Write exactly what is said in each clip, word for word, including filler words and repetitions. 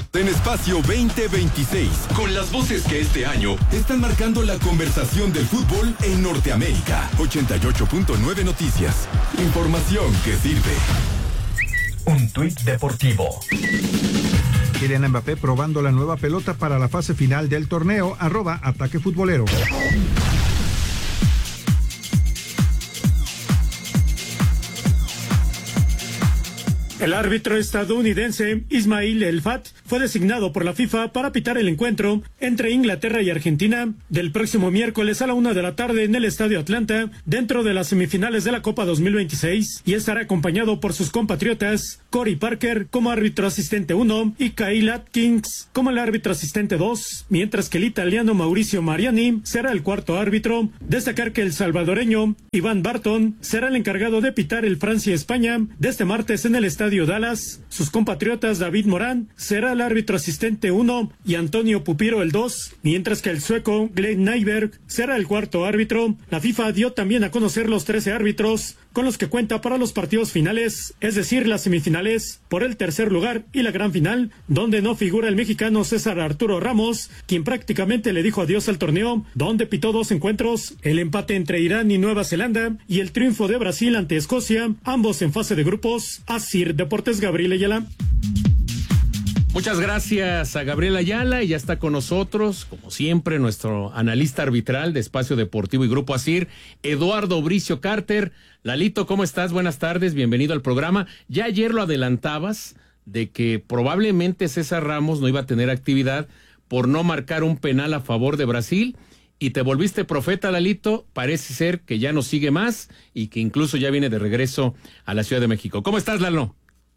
En Espacio veinte veintiséis, con las voces que este año están marcando la conversación del fútbol en Norteamérica. ochenta y ocho punto nueve Noticias. Información que sirve. Un tuit deportivo. Kylian Mbappé probando la nueva pelota para la fase final del torneo. Arroba Ataque Futbolero. El árbitro estadounidense Ismail El Fat fue designado por la FIFA para pitar el encuentro entre Inglaterra y Argentina del próximo miércoles a la una de la tarde en el Estadio Atlanta, dentro de las semifinales de la Copa dos mil veintiséis, y estará acompañado por sus compatriotas Corey Parker como árbitro asistente uno y Kyle Atkins como el árbitro asistente dos, mientras que el italiano Mauricio Mariani será el cuarto árbitro. Destacar que el salvadoreño Iván Barton será el encargado de pitar el Francia-España de este martes en el Estadio Dallas. Sus compatriotas David Morán será el árbitro asistente uno y Antonio Pupiro el dos, mientras que el sueco Glenn Nyberg será el cuarto árbitro. La FIFA dio también a conocer los trece árbitros con los que cuenta para los partidos finales, es decir, las semifinales por el tercer lugar y la gran final, donde no figura el mexicano César Arturo Ramos, quien prácticamente le dijo adiós al torneo, donde pitó dos encuentros, el empate entre Irán y Nueva Zelanda y el triunfo de Brasil ante Escocia, ambos en fase de grupos. Asir Deportes, Gabriel Ayala. Muchas gracias a Gabriel Ayala, y ya está con nosotros, como siempre, nuestro analista arbitral de Espacio Deportivo y Grupo Asir, Eduardo Bricio Carter. Lalito, ¿cómo estás? Buenas tardes, bienvenido al programa. Ya ayer lo adelantabas de que probablemente César Ramos no iba a tener actividad por no marcar un penal a favor de Brasil, y te volviste profeta, Lalito. Parece ser que ya no sigue más y que incluso ya viene de regreso a la Ciudad de México. ¿Cómo estás, Lalo?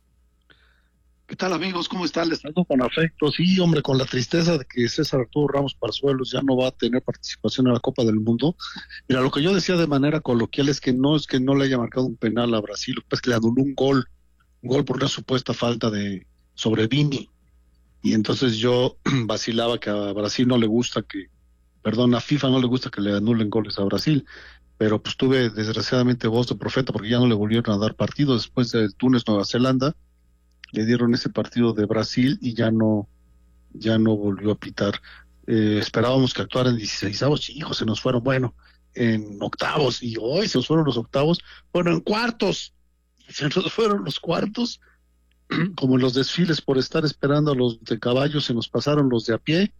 ¿Qué tal, amigos? ¿Cómo están? Les saludo con afecto. Sí, hombre, con la tristeza de que César Arturo Ramos Parzuelos ya no va a tener participación en la Copa del Mundo. Mira, lo que yo decía de manera coloquial es que no es que no le haya marcado un penal a Brasil, lo que pasa es que le anuló un gol, un gol por una supuesta falta de sobre Vini. Y entonces yo vacilaba que a Brasil no le gusta que, perdón, a FIFA no le gusta que le anulen goles a Brasil, pero pues tuve desgraciadamente voz de profeta porque ya no le volvieron a dar partido después del Túnez, Nueva Zelanda. Le dieron ese partido de Brasil y ya no ya no volvió a pitar. Eh, esperábamos que actuara en dieciseisavos, y hijos, se nos fueron, bueno, en octavos, y hoy se nos fueron los octavos, bueno, en cuartos, se nos fueron los cuartos, como en los desfiles por estar esperando a los de caballo, se nos pasaron los de a pie,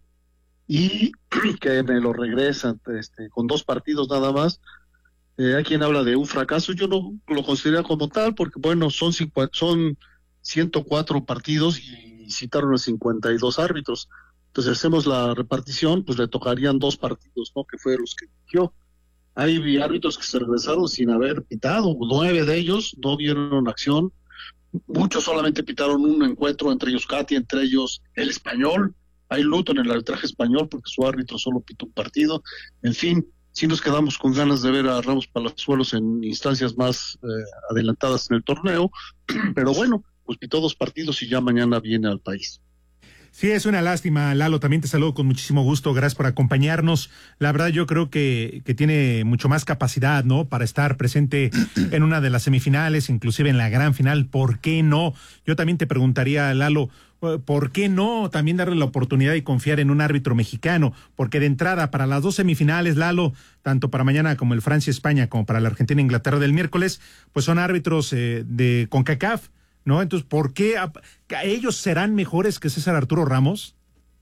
y que me lo regresan, este, con dos partidos nada más. Eh, hay quien habla de un fracaso, yo no lo considero como tal, porque bueno, son cincuenta, son ciento cuatro partidos y citaron a cincuenta y dos árbitros. Entonces hacemos la repartición, pues le tocarían dos partidos, ¿no? Que fue los que eligió. Hay árbitros que se regresaron sin haber pitado, nueve de ellos no vieron acción, muchos solamente pitaron un encuentro, entre ellos Katy, entre ellos el español. Hay luto en el arbitraje español porque su árbitro solo pitó un partido. En fin, sí nos quedamos con ganas de ver a Ramos Palazuelos en instancias más eh, adelantadas en el torneo, pero bueno, pues pitó dos partidos y ya mañana viene al país. Sí, es una lástima, Lalo, también te saludo con muchísimo gusto, gracias por acompañarnos. La verdad yo creo que, que tiene mucho más capacidad, ¿no?, para estar presente en una de las semifinales, inclusive en la gran final. ¿Por qué no? Yo también te preguntaría, Lalo, ¿por qué no también darle la oportunidad y confiar en un árbitro mexicano? Porque de entrada, para las dos semifinales, Lalo, tanto para mañana como el Francia-España, como para la Argentina-Inglaterra del miércoles, pues son árbitros eh, de CONCACAF, ¿no? Entonces, ¿por qué a, a ellos serán mejores que César Arturo Ramos?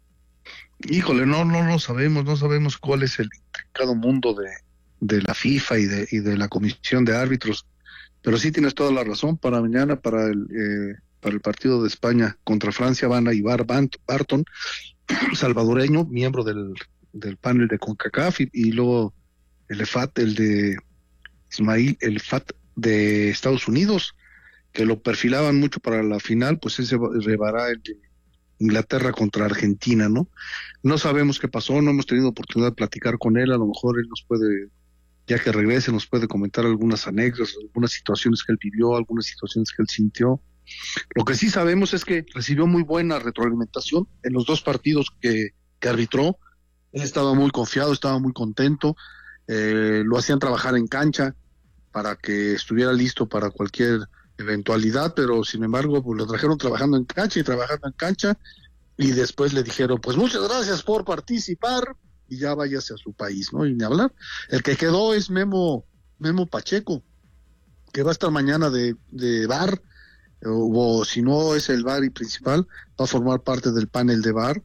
Híjole, no, no lo sabemos, no sabemos cuál es el intrincado mundo de, de la FIFA y de, y de la Comisión de Árbitros, pero sí tienes toda la razón. Para mañana, para el, eh, para el partido de España contra Francia, van a Ivar Barton, salvadoreño, miembro del, del panel de CONCACAF, y, y luego el F A T, el de Ismail, el F A T de Estados Unidos, que lo perfilaban mucho para la final, pues ese rebará el de Inglaterra contra Argentina, ¿no? No sabemos qué pasó, no hemos tenido oportunidad de platicar con él, a lo mejor él nos puede, ya que regrese, nos puede comentar algunas anécdotas, algunas situaciones que él vivió, algunas situaciones que él sintió. Lo que sí sabemos es que recibió muy buena retroalimentación en los dos partidos que, que arbitró. Él estaba muy confiado, estaba muy contento, eh, lo hacían trabajar en cancha para que estuviera listo para cualquier eventualidad, pero sin embargo pues lo trajeron trabajando en cancha y trabajando en cancha y después le dijeron, pues muchas gracias por participar, y ya váyase a su país, ¿no? Y ni hablar. El que quedó es Memo, Memo Pacheco, que va a estar mañana de, de V A R, o, o si no es el V A R y principal, va a formar parte del panel de V A R,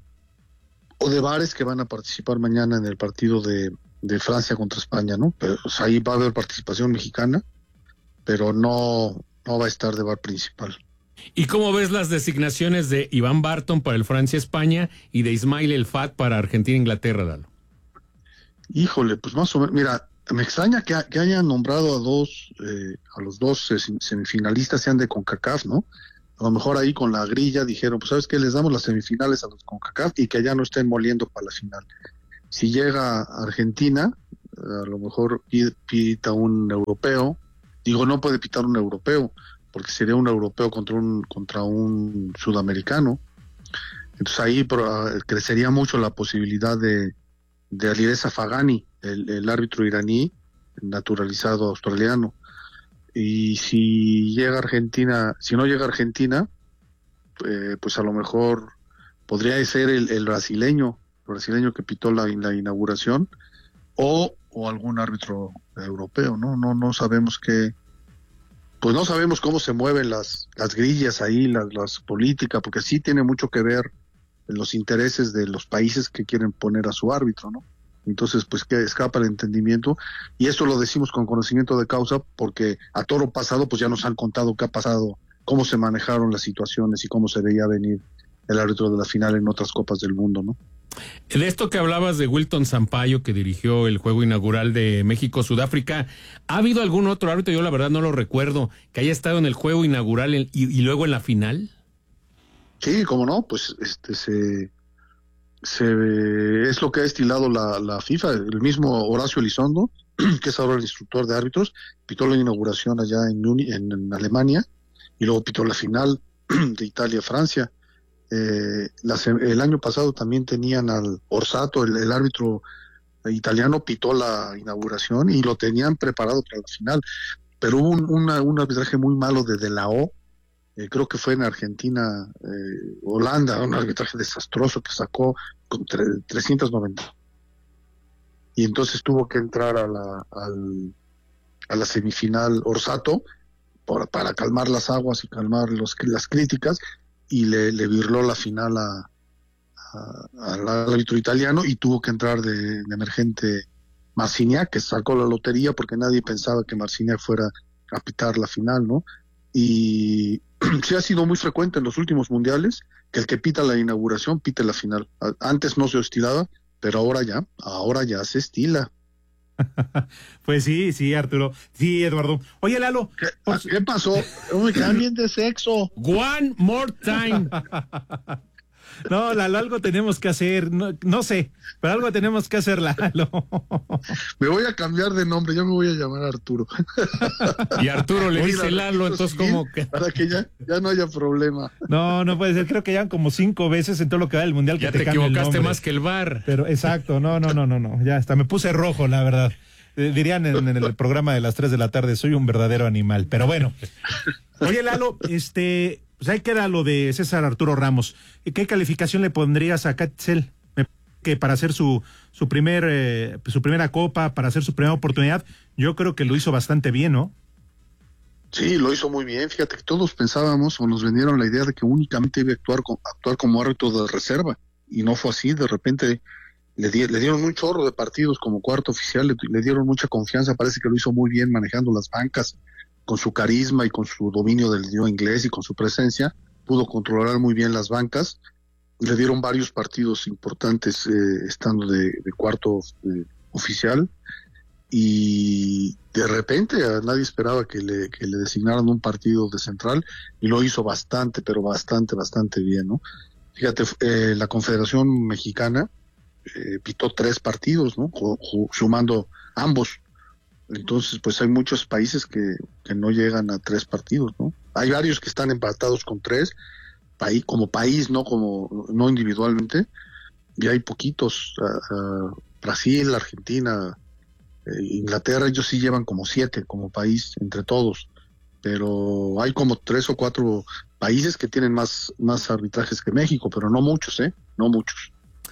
o de VARes que van a participar mañana en el partido de, de Francia contra España, ¿no? Pero pues, ahí va a haber participación mexicana, pero no, no va a estar de V A R principal. ¿Y cómo ves las designaciones de Iván Barton para el Francia-España y de Ismail El Fat para Argentina-Inglaterra, Lalo? Híjole, pues más o menos, mira, me extraña que, que hayan nombrado a dos, eh, a los dos semifinalistas, sean de CONCACAF, ¿no? A lo mejor ahí con la grilla dijeron, pues sabes qué, les damos las semifinales a los CONCACAF y que allá no estén moliendo para la final. Si llega Argentina, a lo mejor pita un europeo, digo, no puede pitar un europeo, porque sería un europeo contra un contra un sudamericano. Entonces ahí pro, crecería mucho la posibilidad de, de Alireza Fagani, el, el árbitro iraní, naturalizado australiano. Y si llega Argentina, si no llega Argentina, eh, pues a lo mejor podría ser el, el brasileño, el brasileño que pitó la, la inauguración, o, o algún árbitro europeo, ¿no? No, no sabemos qué, pues no sabemos cómo se mueven las, las grillas ahí, las, las políticas, porque sí tiene mucho que ver los intereses de los países que quieren poner a su árbitro, ¿no? Entonces, pues que escapa el entendimiento, y esto lo decimos con conocimiento de causa, porque a toro pasado, pues ya nos han contado qué ha pasado, cómo se manejaron las situaciones y cómo se veía venir el árbitro de la final en otras copas del mundo, ¿no? De esto que hablabas de Wilton Sampaio, que dirigió el juego inaugural de México-Sudáfrica, ¿ha habido algún otro árbitro, yo la verdad no lo recuerdo, que haya estado en el juego inaugural y, y luego en la final? Sí, cómo no, pues este se... Se, es lo que ha estilado la, la FIFA. El mismo Horacio Elizondo, que es ahora el instructor de árbitros, pitó la inauguración allá en, en, en Alemania, y luego pitó la final de Italia-Francia. Eh, la, el año pasado también tenían al Orsato, el, el árbitro italiano, pitó la inauguración y lo tenían preparado para la final, pero hubo un, una, un arbitraje muy malo de De La O. Eh, creo que fue en Argentina, eh, Holanda, un arbitraje desastroso que sacó con tre- trescientos noventa. Y entonces tuvo que entrar a la, al, a la semifinal Orsato por, para calmar las aguas y calmar los, las críticas, y le, le virló la final a, a, al árbitro italiano, y tuvo que entrar de, de emergente Marciniak, que sacó la lotería porque nadie pensaba que Marciniak fuera a pitar la final, ¿no? Y sí ha sido muy frecuente en los últimos mundiales que el que pita la inauguración pite la final. Antes no se estilaba, pero ahora ya, ahora ya se estila. Pues sí, sí, Arturo. Sí, Eduardo. Oye, Lalo. ¿Qué, por... ¿qué pasó? Uy, cambien de sexo. One more time. No, Lalo, algo tenemos que hacer, no, no sé, pero algo tenemos que hacer, Lalo. Me voy a cambiar de nombre, yo me voy a llamar Arturo. Y Arturo le Oye, dice Lalo, entonces ¿cómo que? Para que ya, ya no haya problema. No, no puede ser, creo que ya como cinco veces en todo lo que va del Mundial que ya te, te cambia equivocaste el nombre. Más que el V A R. Pero exacto, no, no, no, no, no, ya hasta me puse rojo, la verdad. Eh, dirían en, en el programa de las tres de la tarde, soy un verdadero animal, pero bueno. Oye, Lalo, este... Pues ahí queda lo de César Arturo Ramos. ¿Qué calificación le pondrías a Catzel? Que para hacer su su primer eh, su primera copa, para hacer su primera oportunidad, yo creo que lo hizo bastante bien, ¿no? Sí, lo hizo muy bien. Fíjate que todos pensábamos o nos vendieron la idea de que únicamente iba a actuar, actuar como árbitro de reserva, y no fue así. De repente le, di, le dieron un chorro de partidos como cuarto oficial, le, le dieron mucha confianza. Parece que lo hizo muy bien manejando las bancas, con su carisma y con su dominio del idioma inglés y con su presencia, pudo controlar muy bien las bancas. Le dieron varios partidos importantes eh, estando de, de cuarto eh, oficial, y de repente a nadie esperaba que le, que le designaran un partido de central, y lo hizo bastante, pero bastante, bastante bien, ¿no? Fíjate, eh, la Confederación Mexicana eh, pitó tres partidos, ¿no? J- j- sumando ambos. Entonces, pues hay muchos países que, que no llegan a tres partidos, ¿no? Hay varios que están empatados con tres, país, como país, no como no individualmente, y hay poquitos. Uh, uh, Brasil, Argentina, eh, Inglaterra, ellos sí llevan como siete como país entre todos, pero hay como tres o cuatro países que tienen más, más arbitrajes que México, pero no muchos, ¿eh? No muchos.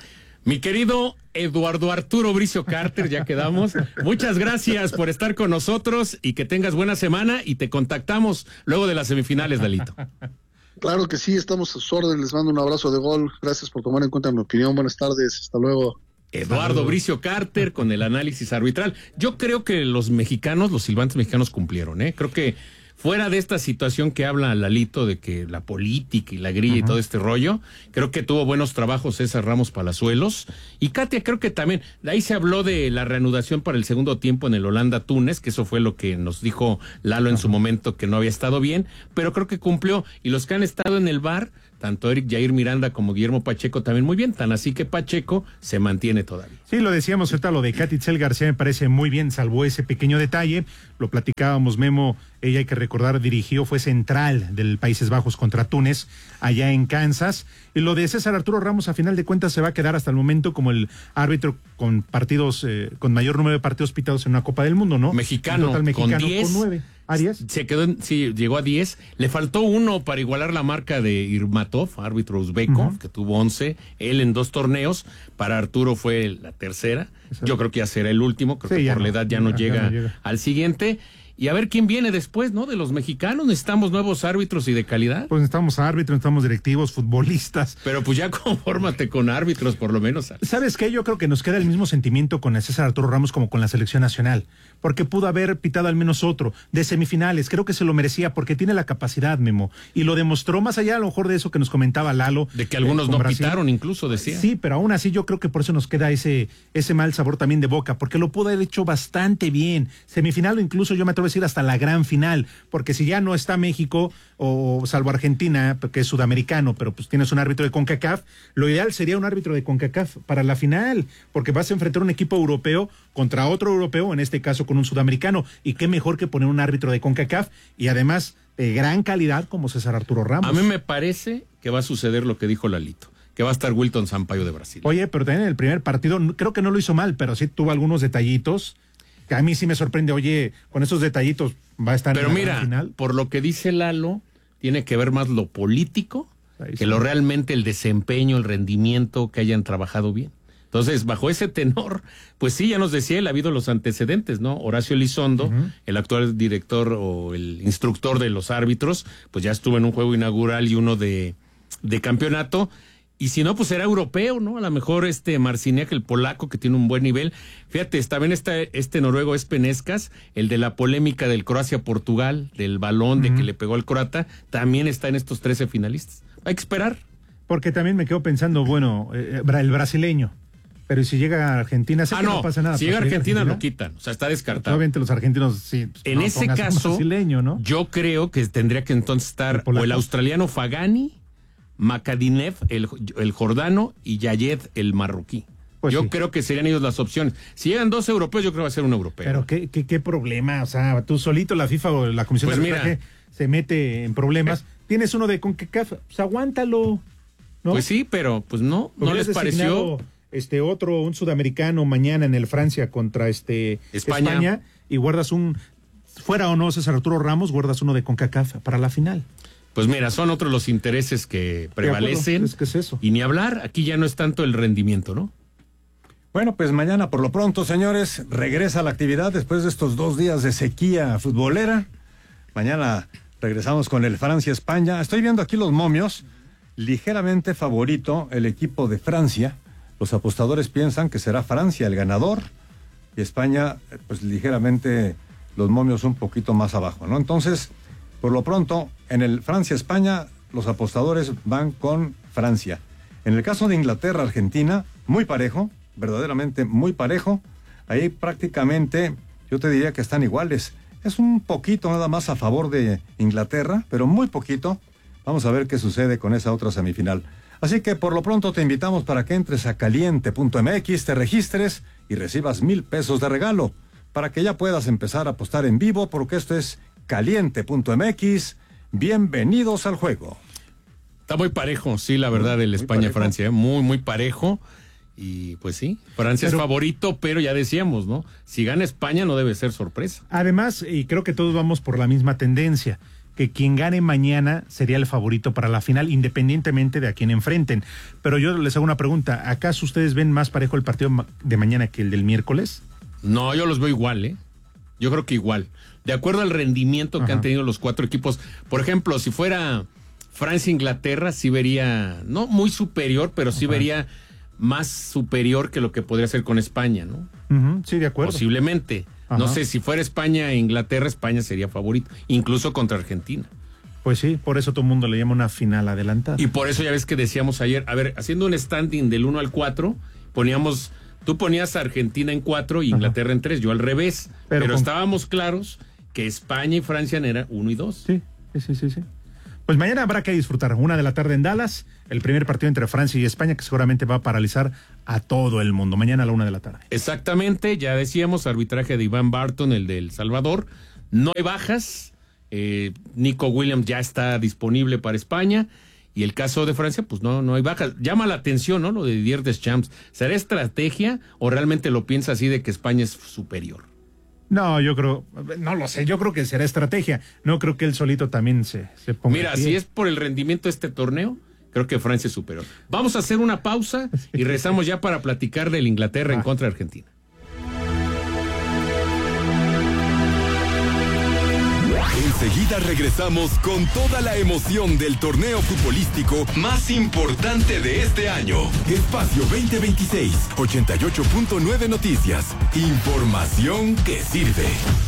Mi querido Eduardo Arturo Bricio Carter, ya quedamos. Muchas gracias por estar con nosotros y que tengas buena semana y te contactamos luego de las semifinales, Lalito. Claro que sí, estamos a sus órdenes, les mando un abrazo de gol, gracias por tomar en cuenta mi opinión, buenas tardes, hasta luego. Eduardo Bricio Carter con el análisis arbitral. Yo creo que los mexicanos, los silbantes mexicanos cumplieron, ¿eh? Creo que fuera de esta situación que habla Lalito de que la política y la grilla uh-huh. y todo este rollo, creo que tuvo buenos trabajos César Ramos Palazuelos. Y Katia, creo que también, de ahí se habló de la reanudación para el segundo tiempo en el Holanda-Túnez, que eso fue lo que nos dijo Lalo en uh-huh. su momento, que no había estado bien, pero creo que cumplió. Y los que han estado en el V A R, tanto Eric Jair Miranda como Guillermo Pacheco también muy bien, tan así que Pacheco se mantiene todavía. Sí, lo decíamos ahorita, lo de Katy Itzel García me parece muy bien, salvo ese pequeño detalle, lo platicábamos, Memo, ella hay que recordar, dirigió, fue central del Países Bajos contra Túnez, allá en Kansas, y lo de César Arturo Ramos a final de cuentas se va a quedar hasta el momento como el árbitro con partidos, eh, con mayor número de partidos pitados en una Copa del Mundo, ¿no? Mexicano, total, mexicano con diez. Con nueve. ¿Arias? Se quedó en, sí, llegó a diez, le faltó uno para igualar la marca de Irmatov, árbitro uzbeco, uh-huh. que tuvo once, él en dos torneos, para Arturo fue la tercera, Exacto. yo creo que ya será el último, creo sí, que por no, la edad ya no, ya, llega, ya no llega al siguiente. Y a ver quién viene después, ¿no? De los mexicanos, necesitamos nuevos árbitros y de calidad. Pues necesitamos árbitros, necesitamos directivos, futbolistas. Pero pues ya confórmate con árbitros, por lo menos. ¿Sabes qué? Yo creo que nos queda el mismo sentimiento con el César Arturo Ramos como con la selección nacional. Porque pudo haber pitado al menos otro. De semifinales, creo que se lo merecía porque tiene la capacidad, Memo. Y lo demostró más allá a lo mejor de eso que nos comentaba Lalo. De que algunos eh, no Brasil. Pitaron incluso, decía. Sí, pero aún así yo creo que por eso nos queda ese, ese mal sabor también de boca. Porque lo pudo haber hecho bastante bien. Semifinal o incluso yo me atrevo a decir hasta la gran final, porque si ya no está México, o salvo Argentina, que es sudamericano, pero pues tienes un árbitro de CONCACAF, lo ideal sería un árbitro de CONCACAF para la final, porque vas a enfrentar un equipo europeo contra otro europeo, en este caso con un sudamericano, y qué mejor que poner un árbitro de CONCACAF, y además de gran calidad como César Arturo Ramos. A mí me parece que va a suceder lo que dijo Lalito, que va a estar Wilton Sampaio de Brasil. Oye, pero también en el primer partido, creo que no lo hizo mal, pero sí tuvo algunos detallitos que a mí sí me sorprende. Oye, con esos detallitos va a estar pero en la mira, final. Por lo que dice Lalo, tiene que ver más lo político Ahí que sí. lo realmente el desempeño, el rendimiento, que hayan trabajado bien. Entonces, bajo ese tenor, pues sí, ya nos decía él, ha habido los antecedentes, ¿no? Horacio Elizondo, uh-huh. el actual director o el instructor de los árbitros, pues ya estuvo en un juego inaugural y uno de, de campeonato. Y si no, pues será europeo, ¿no? A lo mejor este Marciniak, el polaco, que tiene un buen nivel. Fíjate, también está este noruego es Penezcas, el de la polémica del Croacia-Portugal, del balón uh-huh. de que le pegó al croata, también está en estos trece finalistas. Hay que esperar. Porque también me quedo pensando, bueno, eh, el brasileño, pero si llega a Argentina, sé ah, que no, no pasa nada. Si llega a Argentina, Argentina, lo quitan, o sea, está descartado. Obviamente los argentinos, sí. Pues, en no, ese caso, ¿no? yo creo que tendría que entonces estar el o el australiano Fagani, Makadinev, el, el jordano, y Yayed, el marroquí. Pues yo sí. creo que serían ellos las opciones. Si llegan dos europeos, yo creo que va a ser un europeo. Pero qué, qué, qué problema, o sea, tú solito, la FIFA o la Comisión pues de Arbitraje se mete en problemas. Eh, Tienes uno de CONCACAF, pues aguántalo, ¿no? Pues sí, pero pues no, no les pareció. Este otro, un sudamericano mañana en el Francia contra este España. España y guardas un, fuera o no César Arturo Ramos, guardas uno de CONCACAF para la final. Pues mira, son otros los intereses que prevalecen. Es que es eso. Y ni hablar, aquí ya no es tanto el rendimiento, ¿no? Bueno, pues mañana por lo pronto, señores, regresa a la actividad después de estos dos días de sequía futbolera. Mañana regresamos con el Francia-España. Estoy viendo aquí los momios, ligeramente favorito el equipo de Francia. Los apostadores piensan que será Francia el ganador y España, pues ligeramente los momios un poquito más abajo, ¿no? Entonces, por lo pronto, en el Francia-España, los apostadores van con Francia. En el caso de Inglaterra-Argentina, muy parejo, verdaderamente muy parejo. Ahí prácticamente, yo te diría que están iguales. Es un poquito nada más a favor de Inglaterra, pero muy poquito. Vamos a ver qué sucede con esa otra semifinal. Así que por lo pronto te invitamos para que entres a caliente punto m x, te registres y recibas mil pesos de regalo, para que ya puedas empezar a apostar en vivo, porque esto es caliente punto m x. Bienvenidos al juego. Está muy parejo, sí, la verdad, el España-Francia, ¿eh? muy, muy parejo. Y pues sí, Francia pero, es favorito, pero ya decíamos, ¿no? Si gana España no debe ser sorpresa. Además, y creo que todos vamos por la misma tendencia, que quien gane mañana sería el favorito para la final, independientemente de a quién enfrenten. Pero yo les hago una pregunta, ¿acaso ustedes ven más parejo el partido de mañana que el del miércoles? No, yo los veo igual, ¿eh? Yo creo que igual. De acuerdo al rendimiento que Ajá. han tenido los cuatro equipos. Por ejemplo, si fuera Francia-Inglaterra, sí vería, no muy superior, pero sí Ajá. vería más superior que lo que podría ser con España, ¿no? Uh-huh, sí, de acuerdo. Posiblemente. Ajá. No sé, si fuera España e Inglaterra, España sería favorito, incluso contra Argentina. Pues sí, por eso todo el mundo le llama una final adelantada. Y por eso ya ves que decíamos ayer, a ver, haciendo un standing del uno al cuatro, poníamos, tú ponías a Argentina en cuatro y Inglaterra Ajá. en tres, yo al revés, pero, pero con... estábamos claros que España y Francia eran uno y dos. Sí, sí, sí, sí. Pues mañana habrá que disfrutar, una de la tarde en Dallas, el primer partido entre Francia y España, que seguramente va a paralizar a todo el mundo, mañana a la una de la tarde. Exactamente, ya decíamos, arbitraje de Iván Barton, el de El Salvador, no hay bajas, eh, Nico Williams ya está disponible para España, y el caso de Francia, pues no, no hay bajas. Llama la atención, ¿no? Lo de Didier Deschamps, ¿será estrategia o realmente lo piensa así de que España es superior? No, yo creo, no lo sé, yo creo que será estrategia. No creo que él solito también se, se ponga. Mira, si es por el rendimiento de este torneo, creo que Francia es superior. Vamos a hacer una pausa y regresamos ya para platicar del Inglaterra ah. en contra de Argentina. Enseguida regresamos con toda la emoción del torneo futbolístico más importante de este año. Espacio veinte veintiséis, ochenta y ocho punto nueve Noticias. Información que sirve.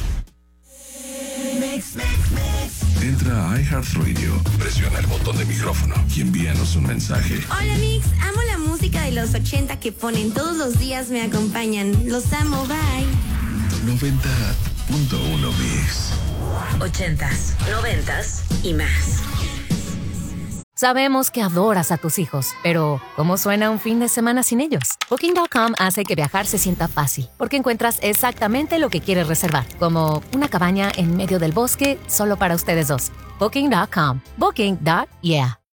Entra a iHeartRadio, presiona el botón de micrófono y envíanos un mensaje. Hola Mix, amo la música de los ochenta que ponen todos los días, me acompañan. Los amo, bye. noventa punto uno Mix. Ochentas, noventas y más. Sabemos que adoras a tus hijos, pero ¿cómo suena un fin de semana sin ellos? Booking punto com hace que viajar se sienta fácil, porque encuentras exactamente lo que quieres reservar, como una cabaña en medio del bosque solo para ustedes dos. Booking punto com. Booking. Yeah.